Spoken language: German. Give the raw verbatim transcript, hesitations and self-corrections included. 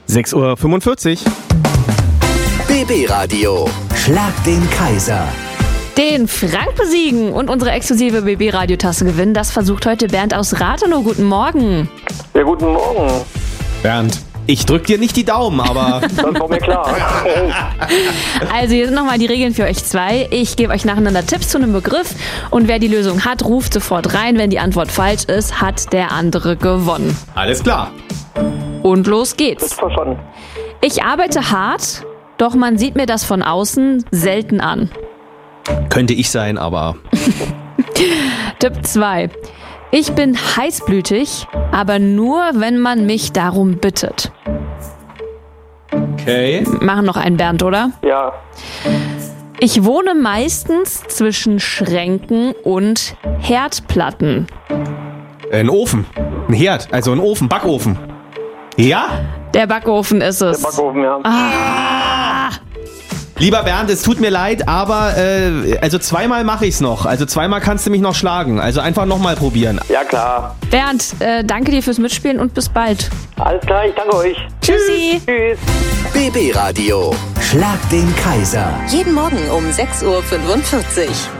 sechs Uhr fünfundvierzig. B B Radio. Schlag den Kaiser. Den Frank besiegen und unsere exklusive B B-Radio-Tasse gewinnen, das versucht heute Bernd aus Rathenow. Guten Morgen. Ja, guten Morgen. Bernd, ich drück dir nicht die Daumen, aber... Das war mir klar. Also hier sind nochmal die Regeln für euch zwei. Ich gebe euch nacheinander Tipps zu einem Begriff und wer die Lösung hat, ruft sofort rein. Wenn die Antwort falsch ist, hat der andere gewonnen. Alles klar. Und los geht's. Ist verstanden. Ich arbeite hart, doch man sieht mir das von außen selten an. Könnte ich sein, aber... Tipp zwei. Ich bin heißblütig, aber nur, wenn man mich darum bittet. Okay. Machen noch einen Bernd, oder? Ja. Ich wohne meistens zwischen Schränken und Herdplatten. Ein Ofen. Ein Herd, also ein Ofen, Backofen. Ja? Der Backofen ist es. Der Backofen, ja. Ah, Lieber Bernd, es tut mir leid, aber äh, also zweimal mache ich's noch. Also zweimal kannst du mich noch schlagen. Also einfach nochmal probieren. Ja, klar. Bernd, äh, danke dir fürs Mitspielen und bis bald. Alles klar, ich danke euch. Tschüssi. Tschüss. B B Radio. Schlag den Kaiser. Jeden Morgen um sechs Uhr fünfundvierzig.